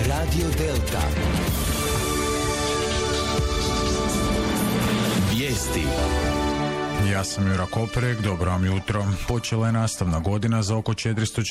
Radio Delta. Vijesti. Ja sam Jura Koperek, dobro vam jutro. Počela je nastavna godina za oko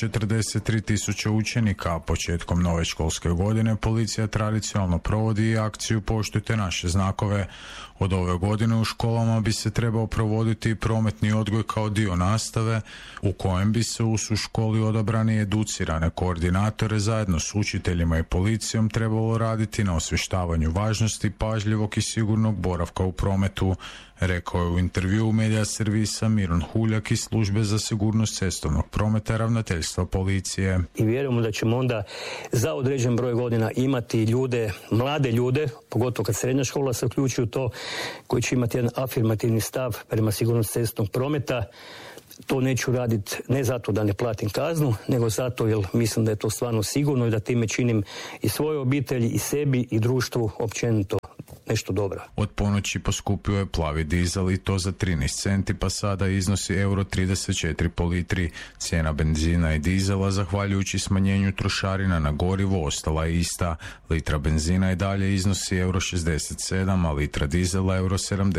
443 tisuće učenika, a početkom nove školske godine policija tradicionalno provodi akciju Poštujte naše znakove. Od ove godine u školama bi se trebao provoditi prometni odgoj kao dio nastave, u kojem bi se uz u školi odabrani i educirane koordinatore zajedno s učiteljima i policijom trebalo raditi na osvještavanju važnosti pažljivog i sigurnog boravka u prometu, rekao je u intervjuu medija servisa Miron Huljak iz Službe za sigurnost cestovnog prometa ravnateljstva policije. I vjerujemo da ćemo onda za određen broj godina imati ljude, mlade ljude, pogotovo kad srednja škola se uključuju to, koji će imati jedan afirmativni stav prema sigurnosti cestovnog prometa. To neću raditi ne zato da ne platim kaznu, nego zato jer mislim da je to stvarno sigurno i da time činim i svojoj obitelji, i sebi, i društvu općenito nešto dobro. Od ponoći poskupio je plavi dizel i to za 13 centi, pa sada iznosi euro 34 po litri. Cijena benzina i dizela, zahvaljujući smanjenju trošarina na gorivo, ostala je ista. Litra benzina i dalje iznosi euro 67, a litra dizela euro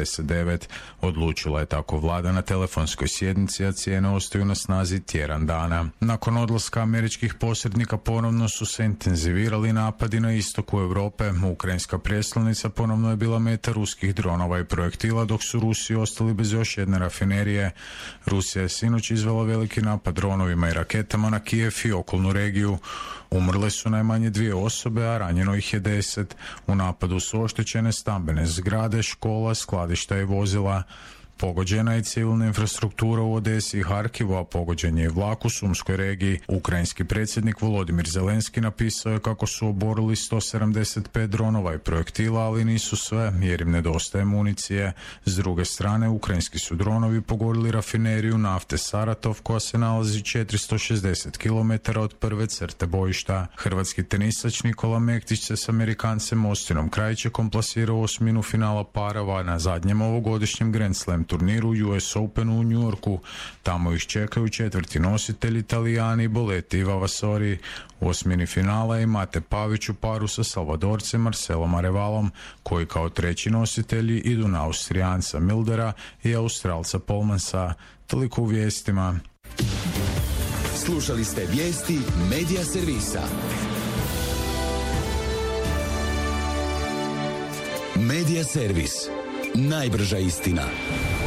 79. Odlučila je tako vlada na telefonskoj sjednici, a cijene ostaju na snazi tjedan dana. Nakon odlaska američkih posrednika ponovno su se intenzivirali napadi na istoku Europe. Ukrajinska prijestolnica ponovno je bila meta ruskih dronova i projektila, dok su Rusi ostali bez još jedne rafinerije. Rusija je sinoć izvela veliki napad dronovima i raketama na Kijev i okolnu regiju. Umrle su najmanje 2 osobe, a ranjeno ih je 10. U napadu su oštećene stambene zgrade, škola, skladišta i vozila. Pogođena je civilna infrastruktura u Odesi i Harkivu, a pogođen je i vlak u Sumskoj regiji. Ukrajinski predsjednik Volodimir Zelenski napisao je kako su oborili 175 dronova i projektila, ali nisu sve jer im nedostaje municije. S druge strane, ukrajinski su dronovi pogodili rafineriju nafte Saratov, koja se nalazi 460 km od prve crte bojišta. Hrvatski tenisač Nikola Mektić se s Amerikancem Ostinom Krajčekom plasirao u osminu finala parova na zadnjem ovogodišnjem Grand Slam turniru US Openu u New Yorku. Tamo ih čekaju četvrti nositelji Italijani Boletti i Vavasori. U osmini finala je Mate Pavić u paru sa Salvadorcem Marcelom Arevalom, koji kao treći nositelji idu na Austrijanca Mildera i Australca Polmansa. Toliko u vijestima. Slušali ste vijesti medija servisa. Medija servis. Najbrža istina.